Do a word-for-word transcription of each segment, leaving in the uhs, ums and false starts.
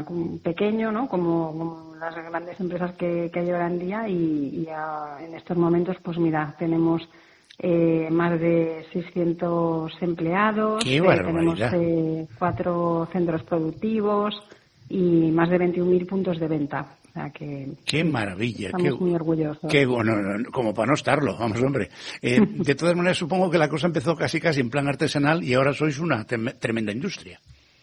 pequeño, ¿no? Como, como las grandes empresas que, que hay ahora en día y, y a, en estos momentos, pues mira, tenemos eh, más de seiscientos empleados, ¡Qué eh, tenemos barbaridad! eh, cuatro centros productivos y más de veintiún mil puntos de venta. O sea que ¡Qué sí, maravilla! estamos Qué, muy orgullosos. qué bueno, como para no estarlo, vamos, hombre. Eh, de todas maneras, supongo que la cosa empezó casi casi en plan artesanal y ahora sois una tem- tremenda industria.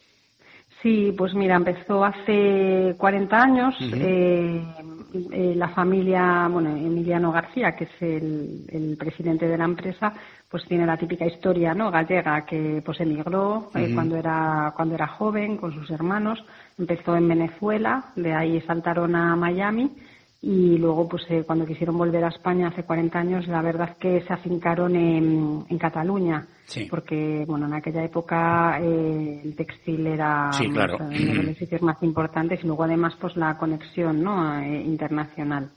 Sí, pues mira, empezó hace cuarenta años. Uh-huh. eh, eh, la familia, bueno, Emiliano García, que es el, el presidente de la empresa, pues tiene la típica historia, ¿no?, gallega, que pues emigró eh, Uh-huh. cuando era cuando era joven con sus hermanos. Empezó en Venezuela, de ahí saltaron a Miami. Y luego, pues eh, cuando quisieron volver a España hace cuarenta años, la verdad que se afincaron en, en Cataluña, sí. porque, bueno, en aquella época eh, el textil era sí, claro. uno de los sitios más importantes y luego además pues la conexión, ¿no?, eh, internacional.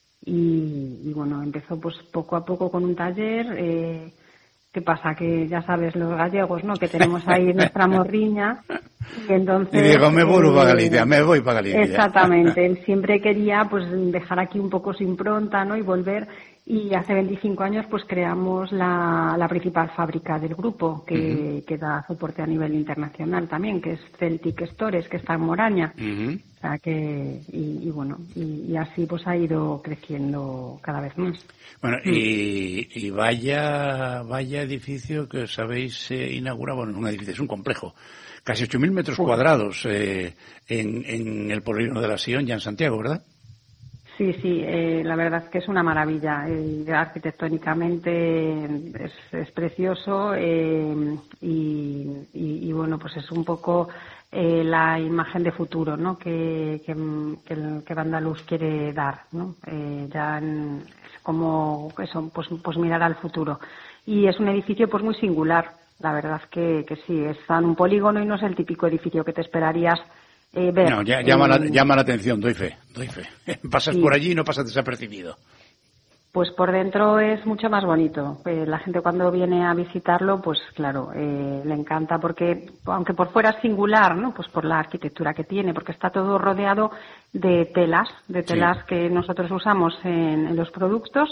Y, y bueno, empezó pues poco a poco con un taller. Eh, ¿Qué pasa? Que ya sabes, los gallegos, ¿no?, que tenemos ahí nuestra morriña. Y entonces... Y digo, me voy eh, para Galicia, me voy para Galicia. Exactamente. Él siempre quería pues dejar aquí un poco su impronta, ¿no?, y volver. Y hace veinticinco años pues creamos la, la principal fábrica del grupo, que, uh-huh. que da soporte a nivel internacional también, que es Celtic Stores, que está en Moraña. Uh-huh. O sea que, y, y bueno, y, y así pues ha ido creciendo cada vez más. Bueno, y, y vaya vaya edificio que os habéis eh, inaugurado, bueno, un edificio, es un complejo, casi ocho mil metros uh-huh. cuadrados eh, en, en el Polígono de la Sion, ya en Santiago, ¿verdad? Sí, sí, eh, la verdad es que es una maravilla. Eh, arquitectónicamente es, es precioso eh, y, y, y bueno, pues es un poco eh, la imagen de futuro, ¿no?, que, que, que, que Vandaluz quiere dar, ¿no? Eh, ya en, es como eso, pues, pues mirar al futuro. Y es un edificio pues muy singular. La verdad es que, que sí, está en un polígono y no es el típico edificio que te esperarías. Eh, ver, no, ya, llama, eh, la, llama la atención, doy fe, doy fe. Pasas sí. por allí y no pasas desapercibido. Pues por dentro es mucho más bonito. Eh, la gente cuando viene a visitarlo, pues claro, eh, le encanta porque, aunque por fuera es singular, ¿no?, pues por la arquitectura que tiene, porque está todo rodeado de telas, de telas sí. que nosotros usamos en, en los productos.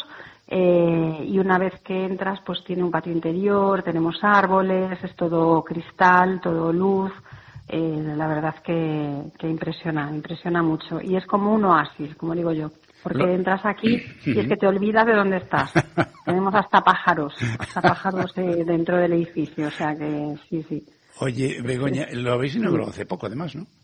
Eh, y una vez que entras, pues tiene un patio interior, tenemos árboles, es todo cristal, todo luz. Eh, la verdad que, que impresiona, impresiona mucho. Y es como un oasis, como digo yo, porque Lo... entras aquí y es que te olvidas de dónde estás. Tenemos hasta pájaros, hasta pájaros de, dentro del edificio, o sea que sí, sí. Oye, Begoña, lo habéis inaugurado hace poco además, ¿no?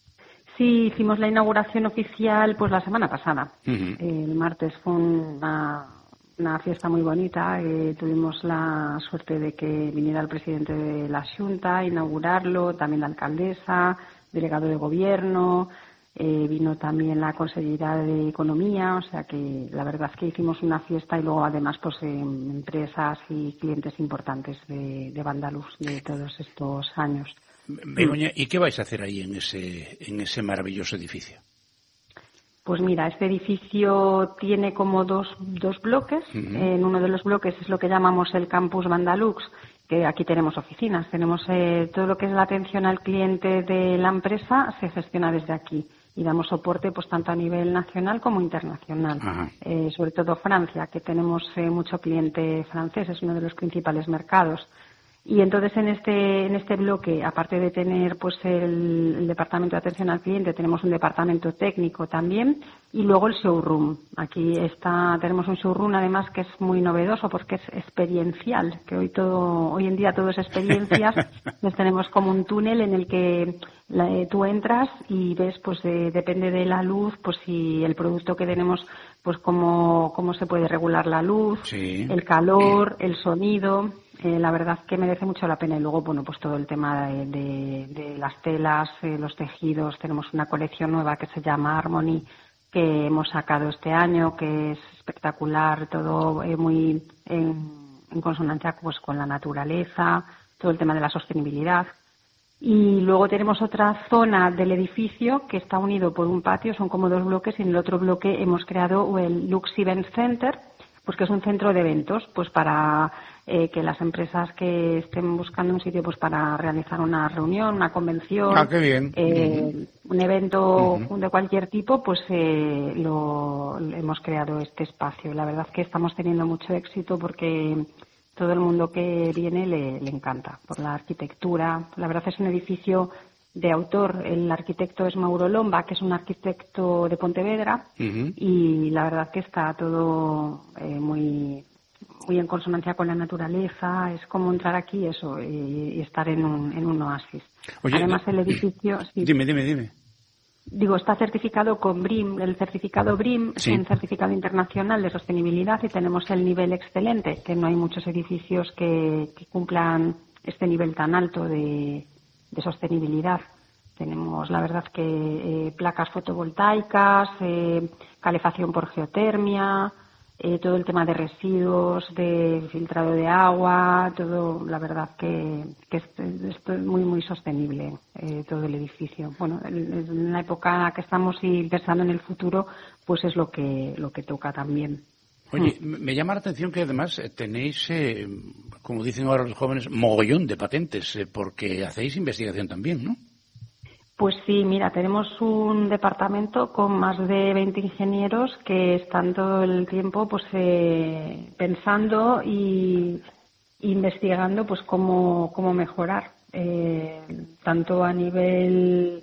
Sí, hicimos la inauguración oficial pues la semana pasada. Uh-huh. El martes fue una... una fiesta muy bonita. Eh, tuvimos la suerte de que viniera el presidente de la Xunta a inaugurarlo, también la alcaldesa, delegado de gobierno, eh, vino también la consellera de Economía, o sea que la verdad es que hicimos una fiesta y luego además pues eh, empresas y clientes importantes de, de Vandaluz de todos estos años. Begoña, ¿y qué vais a hacer ahí en ese, en ese maravilloso edificio? Pues mira, este edificio tiene como dos, dos bloques. Uh-huh. En uno de los bloques es lo que llamamos el Campus Vandalux, que aquí tenemos oficinas. Tenemos eh, todo lo que es la atención al cliente de la empresa, se gestiona desde aquí. Y damos soporte pues tanto a nivel nacional como internacional. Uh-huh. Eh, sobre todo Francia, que tenemos eh, mucho cliente francés, es uno de los principales mercados. Y entonces en este en este bloque, aparte de tener pues el, el departamento de atención al cliente, tenemos un departamento técnico también y luego el showroom. Aquí está tenemos un showroom además que es muy novedoso porque es experiencial, que hoy todo hoy en día todo es experiencias. Entonces tenemos como un túnel en el que la, eh, tú entras y ves pues eh, depende de la luz, pues si el producto que tenemos pues cómo cómo se puede regular la luz, sí. el calor, el sonido. Eh, la verdad que merece mucho la pena y luego, bueno, pues todo el tema de, de, de las telas, eh, los tejidos. Tenemos una colección nueva que se llama Harmony que hemos sacado este año, que es espectacular, todo eh, muy en, en consonancia pues con la naturaleza, todo el tema de la sostenibilidad. Y luego tenemos otra zona del edificio que está unido por un patio, son como dos bloques, y en el otro bloque hemos creado el Lux Event Center, pues que es un centro de eventos, pues para eh, que las empresas que estén buscando un sitio pues para realizar una reunión, una convención, ah, qué bien. Eh, uh-huh. un evento uh-huh. de cualquier tipo, pues eh, lo hemos creado este espacio. La verdad es que estamos teniendo mucho éxito porque todo el mundo que viene le, le encanta por la arquitectura. La verdad es un edificio de autor. El arquitecto es Mauro Lomba, que es un arquitecto de Pontevedra, uh-huh. y la verdad que está todo eh, muy muy en consonancia con la naturaleza. Es como entrar aquí eso y, y estar en un, en un oasis. Oye, además el edificio sí, dime, dime, dime. Digo, está certificado con B R I M. El certificado B R I M sí. es un certificado internacional de sostenibilidad y tenemos el nivel excelente, que no hay muchos edificios que, que cumplan este nivel tan alto de, de sostenibilidad. Tenemos, la verdad, que eh, placas fotovoltaicas, eh, calefacción por geotermia, eh, todo el tema de residuos, de filtrado de agua, todo, la verdad que, que esto, esto es muy, muy sostenible, eh, todo el edificio. Bueno, en la época que estamos y pensando en el futuro, pues es lo que, lo que toca también. Oye, mm. me llama la atención que además tenéis, eh, como dicen ahora los jóvenes, mogollón de patentes, eh, porque hacéis investigación también, ¿no? Pues sí, mira, tenemos un departamento con más de veinte ingenieros que están todo el tiempo pues eh, pensando y investigando pues cómo, cómo mejorar, eh, tanto a nivel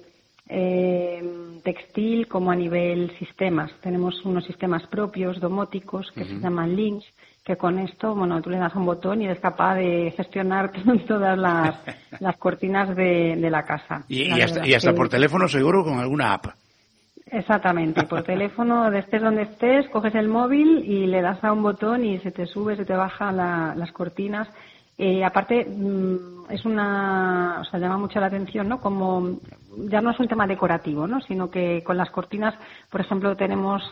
eh, textil como a nivel sistemas. Tenemos unos sistemas propios, domóticos, que uh-huh. se llaman links, que con esto, bueno, tú le das un botón y eres capaz de gestionar todas las, las cortinas de, de la casa. Y, la y hasta, y hasta que... por teléfono seguro con alguna app. Exactamente, por teléfono, estés donde estés, coges el móvil y le das a un botón y se te sube, se te baja la, las cortinas. Eh, aparte, mmm, es una, o sea, llama mucho la atención, ¿no? Como ya no es un tema decorativo, ¿no? Sino que con las cortinas, por ejemplo, tenemos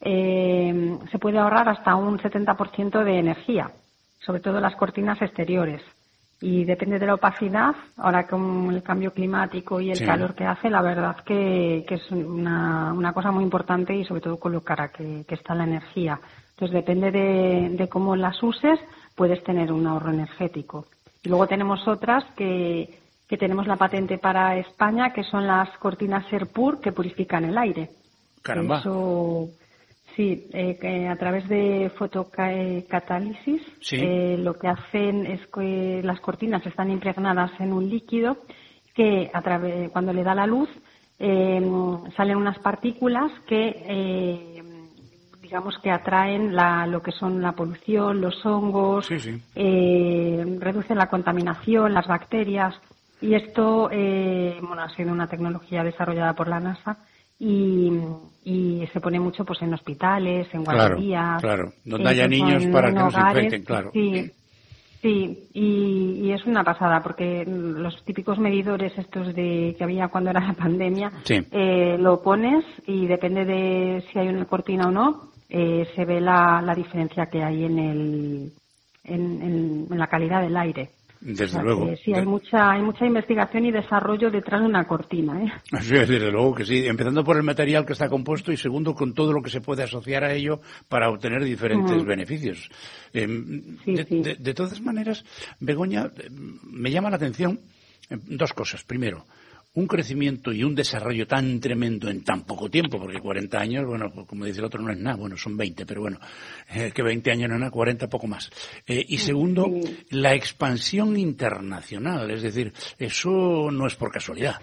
Eh, se puede ahorrar hasta un setenta por ciento de energía, sobre todo las cortinas exteriores. Y depende de la opacidad, ahora con el cambio climático y el sí. calor que hace, la verdad que, que es una, una cosa muy importante y sobre todo con lo cara que, que está la energía. Entonces depende de, de cómo las uses, puedes tener un ahorro energético. Y luego tenemos otras que, que tenemos la patente para España, que son las cortinas Serpur, que purifican el aire. Caramba. Eso, sí, eh, que a través de fotocatálisis sí. eh, lo que hacen es que las cortinas están impregnadas en un líquido que a través, cuando le da la luz eh, salen unas partículas que eh, digamos que atraen la, lo que son la polución, los hongos, sí, sí. Eh, reducen la contaminación, las bacterias y esto eh, bueno, ha sido una tecnología desarrollada por la NASA. Y, y se pone mucho pues en hospitales, en guarderías. Claro, claro. Donde haya niños para que no se infecten, claro. Sí, sí. Y, y es una pasada porque los típicos medidores estos de que había cuando era la pandemia, sí. eh, lo pones y depende de si hay una cortina o no, eh, se ve la, la diferencia que hay en, el, en, en, en la calidad del aire. Desde o sea, luego. Sí, hay mucha hay mucha investigación y desarrollo detrás de una cortina, ¿eh? Sí, desde luego que sí. Empezando por el material que está compuesto y segundo con todo lo que se puede asociar a ello para obtener diferentes uh-huh. beneficios. Eh, sí, de, sí. De, de todas maneras, Begoña, me llama la atención dos cosas. Primero, un crecimiento y un desarrollo tan tremendo en tan poco tiempo, porque cuarenta años, bueno, como dice el otro, no es nada, bueno, son veinte, pero bueno, eh, que veinte años no es nada, cuarenta poco más. Eh, y segundo, sí. la expansión internacional, es decir, eso no es por casualidad.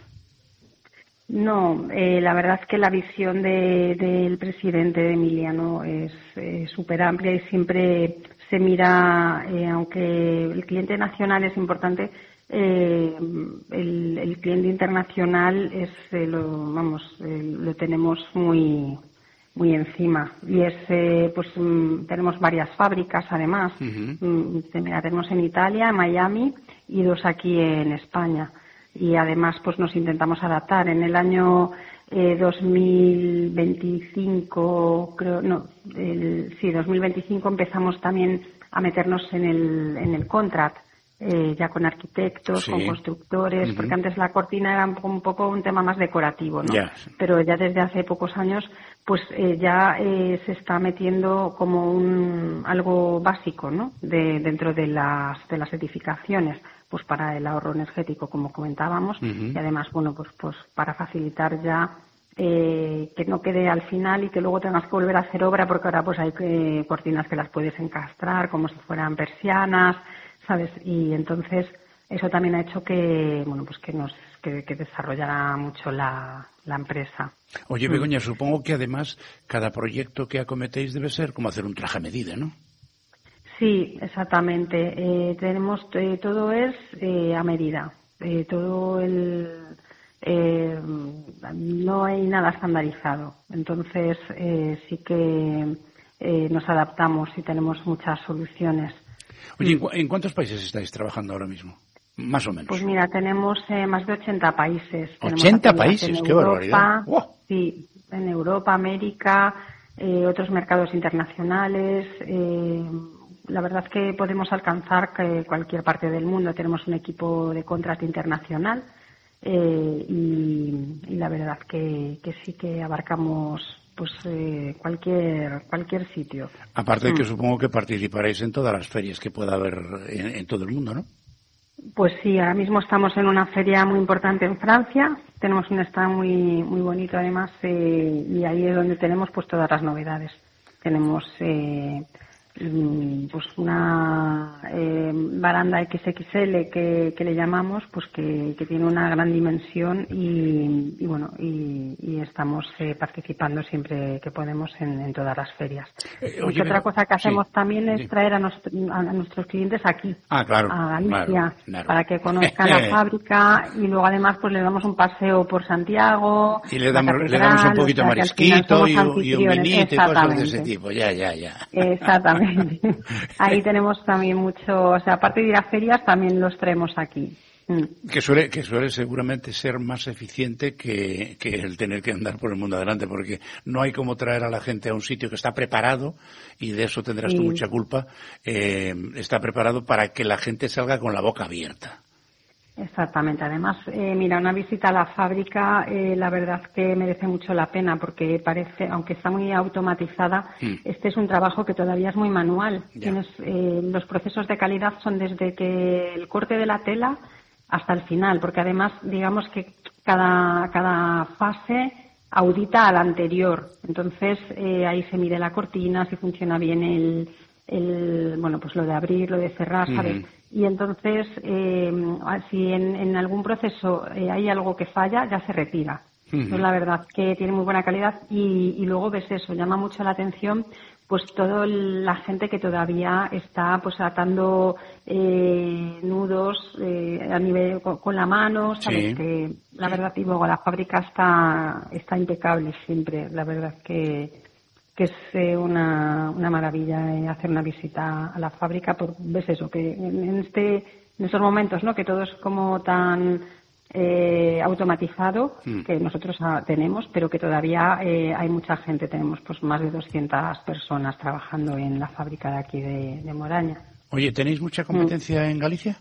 No, eh, la verdad es que la visión de, del presidente de Emiliano es súper eh, amplia y siempre se mira, eh, aunque el cliente nacional es importante, Eh, el, el cliente internacional es eh, lo vamos eh, lo tenemos muy muy encima y es eh, pues mm, tenemos varias fábricas además uh-huh. mm, tenemos en Italia, en Miami y dos aquí en España y además pues nos intentamos adaptar en el año eh, dos mil veinticinco creo no el, sí dos mil veinticinco empezamos también a meternos en el en el contract. eh, ya con arquitectos, sí. con constructores, uh-huh. porque antes la cortina era un poco, un poco un tema más decorativo, ¿no? Yeah. Pero ya desde hace pocos años, pues eh, ya eh, se está metiendo como un algo básico, ¿no? De, dentro de las de las edificaciones, pues para el ahorro energético, como comentábamos, uh-huh. y además, bueno, pues pues para facilitar ya eh, que no quede al final y que luego tengas que volver a hacer obra, porque ahora pues hay eh, cortinas que las puedes encastrar como si fueran persianas, ¿sabes? Y entonces eso también ha hecho que, bueno, pues que nos que, que desarrollara mucho la, la empresa. Oye, Begoña, mm. supongo que además cada proyecto que acometéis debe ser como hacer un traje a medida, ¿no? Sí, exactamente. Eh, tenemos eh, todo es eh, a medida. Eh, todo el eh, no hay nada estandarizado. Entonces eh, sí que eh, nos adaptamos y tenemos muchas soluciones. Oye, ¿en, cu- ¿en cuántos países estáis trabajando ahora mismo? Más o menos. Pues mira, tenemos eh, más de ochenta países. ¿ochenta países? ¡Qué barbaridad! ¡Wow! Sí, en Europa, América, eh, otros mercados internacionales. Eh, la verdad es que podemos alcanzar que cualquier parte del mundo. Tenemos un equipo de contrato internacional eh, y, y la verdad que, que sí que abarcamos pues eh, cualquier cualquier sitio. Aparte de que mm. supongo que participaréis en todas las ferias que pueda haber en, en todo el mundo, ¿no? Pues sí, ahora mismo estamos en una feria muy importante en Francia. Tenemos un stand muy muy bonito además eh, y ahí es donde tenemos pues todas las novedades. Tenemos eh, pues una eh, baranda equis equis ele que, que le llamamos, pues que, que tiene una gran dimensión y, y bueno y, y estamos eh, participando siempre que podemos en, en todas las ferias. Eh, oye, otra cosa que hacemos sí, también es sí. traer a, nuestro, a nuestros clientes aquí, ah, claro, a Galicia, claro, claro. para que conozcan la fábrica y luego además pues le damos un paseo por Santiago y le damos, le damos un poquito o sea, marisquito y, y un vinito y cosas de ese tipo, ya, ya, ya. Exactamente. Ahí tenemos también mucho, o sea, aparte de ir a ferias, también los traemos aquí. Mm. Que suele, que suele seguramente ser más eficiente que, que el tener que andar por el mundo adelante, porque no hay como traer a la gente a un sitio que está preparado, y de eso tendrás sí. tú mucha culpa, eh, está preparado para que la gente salga con la boca abierta. Exactamente. Además, eh, mira, una visita a la fábrica, eh, la verdad que merece mucho la pena porque parece, aunque está muy automatizada, mm. este es un trabajo que todavía es muy manual. Tienes, eh, los procesos de calidad son desde que el corte de la tela hasta el final, porque además, digamos que cada, cada fase audita a la anterior. Entonces, eh, ahí se mide la cortina, si funciona bien el, el bueno, pues lo de abrir, lo de cerrar, ¿sabes? Mm. Y entonces, eh, si en, en algún proceso eh, hay algo que falla, ya se retira. Uh-huh. Entonces, la verdad que tiene muy buena calidad y, y luego ves eso, llama mucho la atención pues toda la gente que todavía está pues atando eh, nudos eh, a nivel con, con la mano, sabes sí. que la verdad y luego la fábrica está está impecable siempre, la verdad que que es eh, una, una maravilla eh, hacer una visita a la fábrica, por, ves eso, que en, en este en estos momentos, ¿no? Que todo es como tan eh, automatizado, mm. que nosotros ah, tenemos, pero que todavía eh, hay mucha gente, tenemos pues más de doscientas personas trabajando en la fábrica de aquí de, de Moraña. Oye, ¿tenéis mucha competencia mm. en Galicia?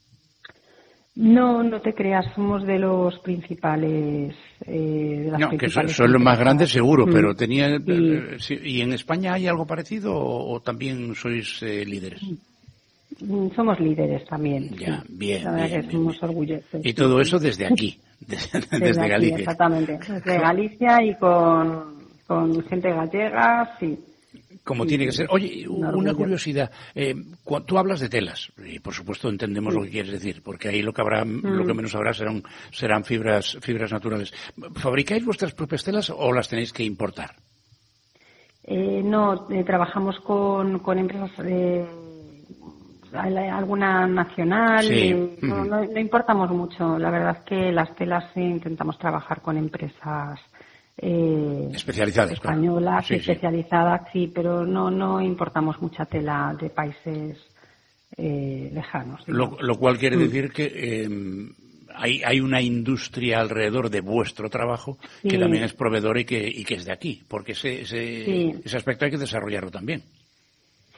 No, no te creas, somos de los principales. Eh, de las no, principales que son, son los más grandes seguro, mm. pero tenía. Sí. ¿Y en España hay algo parecido o, o también sois eh, líderes? Somos líderes también. Ya, sí. bien, La verdad bien, que bien, somos bien. orgullosos. Y todo eso desde aquí, desde, desde, desde aquí, Galicia. Exactamente, desde Galicia y con, con gente gallega, sí. Como sí, tiene que ser. Oye, una curiosidad. Eh, tú hablas de telas, y por supuesto entendemos sí. lo que quieres decir, porque ahí lo que habrá, mm. lo que menos habrá serán, serán fibras, fibras naturales. ¿Fabricáis vuestras propias telas o las tenéis que importar? Eh, no, eh, trabajamos con, con empresas, eh, alguna nacional. Sí. Eh, no, mm. no, no importamos mucho. La verdad es que las telas eh, intentamos trabajar con empresas. Eh, especializadas, españolas, claro. sí, especializadas, sí. sí, pero no no importamos mucha tela de países eh, lejanos. Lo, lo cual quiere mm. decir que eh, hay, hay una industria alrededor de vuestro trabajo sí. que también es proveedora y que, y que es de aquí, porque ese, ese, sí. ese aspecto hay que desarrollarlo también.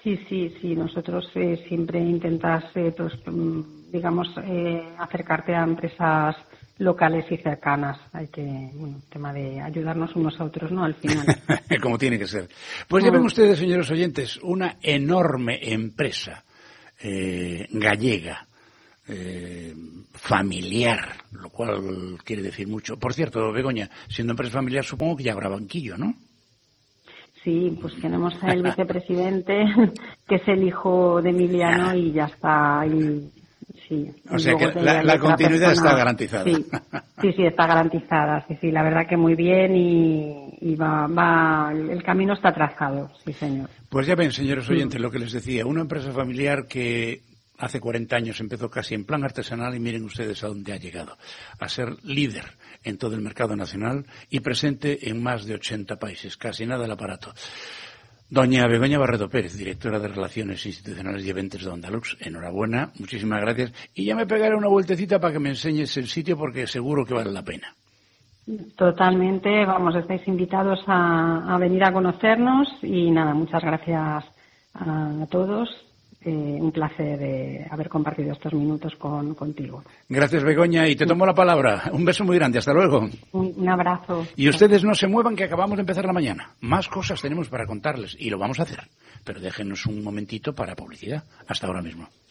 Sí, sí, sí. Nosotros eh, siempre intentas, eh, pues, digamos, eh, acercarte a empresas locales y cercanas. Hay que, bueno, tema de ayudarnos unos a otros, ¿no? Al final. Como tiene que ser. Pues ya ven ustedes, señores oyentes, una enorme empresa eh, gallega, eh, familiar, lo cual quiere decir mucho. Por cierto, Begoña, siendo empresa familiar, supongo que ya habrá banquillo, ¿no? Sí, pues tenemos al vicepresidente, que es el hijo de Emiliano, y ya está ahí. Sí. O sea que la, la continuidad persona, está garantizada. Sí, sí, sí, está garantizada. Sí, sí, la verdad que muy bien y, y va, va, el camino está trazado, sí, señor. Pues ya ven, señores oyentes, sí. Lo que les decía, una empresa familiar que hace cuarenta años empezó casi en plan artesanal y miren ustedes a dónde ha llegado, a ser líder en todo el mercado nacional y presente en más de ochenta países, casi nada el aparato. Doña Begoña Barredo Pérez, directora de Relaciones Institucionales y Eventos de Ondalux, enhorabuena, muchísimas gracias. Y ya me pegaré una vueltecita para que me enseñes el sitio porque seguro que vale la pena. Totalmente, vamos, estáis invitados a, a venir a conocernos y nada, muchas gracias a todos. Eh, un placer eh, haber compartido estos minutos con, contigo. Gracias, Begoña, y te tomo la palabra. Un beso muy grande, hasta luego. Un, un abrazo. Y ustedes no se muevan, que acabamos de empezar la mañana. Más cosas tenemos para contarles, y lo vamos a hacer. Pero déjenos un momentito para publicidad. Hasta ahora mismo.